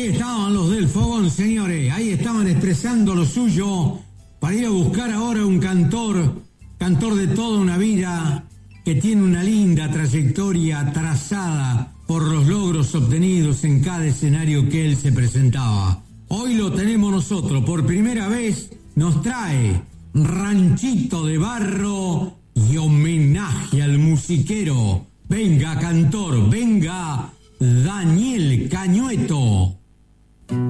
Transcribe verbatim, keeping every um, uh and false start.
Ahí estaban los del fogón, señores. Ahí estaban expresando lo suyo para ir a buscar ahora un cantor, cantor de toda una vida, que tiene una linda trayectoria trazada por los logros obtenidos en cada escenario que él se presentaba. Hoy lo tenemos nosotros, por primera vez nos trae Ranchito de Barro y homenaje al musiquero. Venga, cantor, venga, Daniel Cañueto.